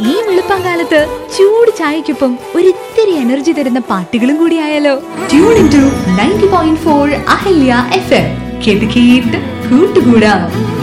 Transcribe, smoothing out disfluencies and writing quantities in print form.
ഈ വെളുപ്പംകാലത്ത് ചൂട് ചായക്കൊപ്പം ഒരിത്തിരി എനർജി തരുന്ന പാട്ടുകളും കൂടി ആയാലോ? Tune in to 90.4 Ahalya FM. കേട്ട് കേട്ട് കൂട്ടുകൂടാം.